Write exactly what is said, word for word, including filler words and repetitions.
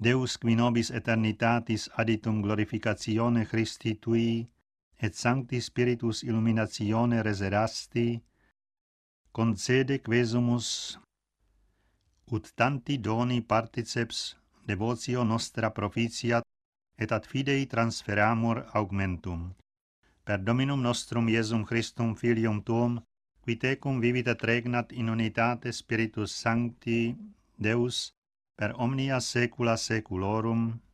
Deus qui nobis eternitatis aditum glorificatione Christi tui, et Sancti Spiritus illuminatione reserasti, concede quesumus ut tanti doni particeps devotio nostra proficiat, et ad fidei transferamur augmentum. Per Dominum nostrum Iesum Christum Filium Tuum, qui tecum vivit et regnat in unitate Spiritus Sancti, Deus, per omnia saecula saeculorum.